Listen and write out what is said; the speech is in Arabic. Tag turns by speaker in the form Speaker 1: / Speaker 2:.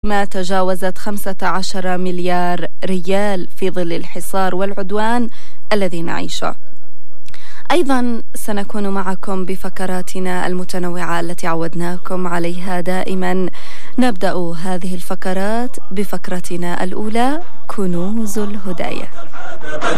Speaker 1: ما تجاوزت 15 مليار ريال في ظل الحصار والعدوان الذي نعيشه. أيضا سنكون معكم بفقراتنا المتنوعة التي عودناكم عليها دائما. نبدأ هذه الفقرات بفقرتنا الأولى، كنوز الهدايا.